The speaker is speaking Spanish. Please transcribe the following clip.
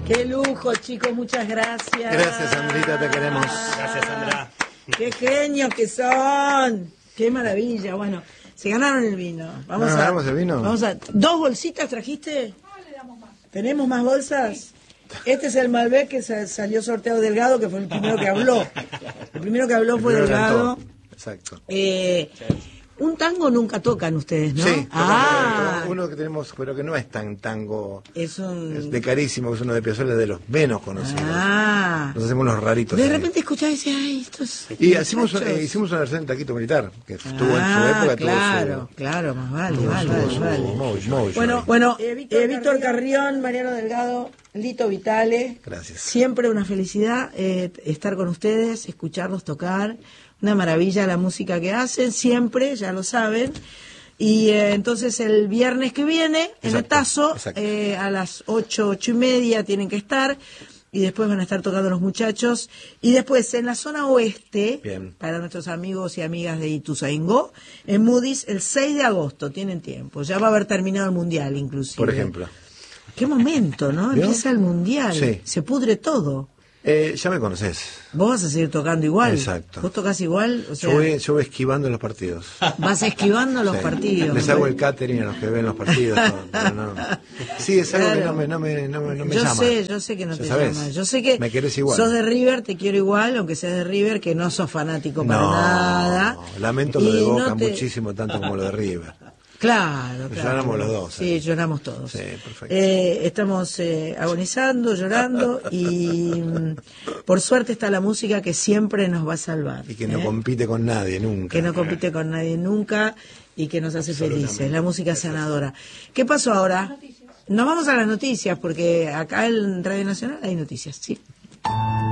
Qué lujo, chicos, muchas gracias. Gracias, Sandrita, te queremos. Gracias, Sandra. Qué genios que son. Qué maravilla. Bueno, se ganaron el vino. ¿Ganamos el vino? Vamos a. ¿2 bolsitas trajiste? No, le damos más. ¿Tenemos más bolsas? Este es el Malbec que salió sorteado Delgado, que fue el primero que habló. El primero que habló fue Delgado. Exacto. Un tango nunca tocan ustedes, ¿no? Sí, uno que tenemos, pero que no es tan tango. Es de Carísimo, que es uno de Piazzolla, de los menos conocidos. Nos hacemos los raritos. De repente escuchás y decís, ay, estos. Y hicimos una versión del Taquito Militar, que estuvo en su época. Claro, más vale. Bueno, Víctor Carrión, Mariano Delgado, Lito Vitale. Gracias. Siempre una felicidad estar con ustedes, escucharlos tocar. Una maravilla la música que hacen, siempre, ya lo saben. Y entonces el viernes que viene, en el Tazo, a las 8:30 tienen que estar. Y después van a estar tocando los muchachos. Y después en la zona oeste, para nuestros amigos y amigas de Ituzaingó, en Moody's, el 6 de agosto, tienen tiempo. Ya va a haber terminado el Mundial, inclusive. Por ejemplo. Qué momento, ¿no? ¿Vio? Empieza el Mundial. Sí. Se pudre todo. Ya me conocés. Vos vas a seguir tocando igual. Exacto. Vos tocás igual. O sea, yo voy esquivando los partidos. Vas esquivando los partidos. Les hago el catering a los que ven los partidos. No. Sí, es algo que no me llama. Yo sé que no te sabés, llama. Yo sé que me querés igual. Sos de River, te quiero igual, aunque seas de River, que no sos fanático para nada. Lamento lo de Boca muchísimo, tanto como lo de River. Claro. Lloramos los dos. Sí, lloramos todos. Sí, perfecto. Estamos agonizando, llorando y por suerte está la música que siempre nos va a salvar. Y que no compite con nadie nunca. Que no compite con nadie nunca y que nos hace felices. La música sanadora. ¿Qué pasó ahora? Nos vamos a las noticias porque acá en Radio Nacional hay noticias, sí.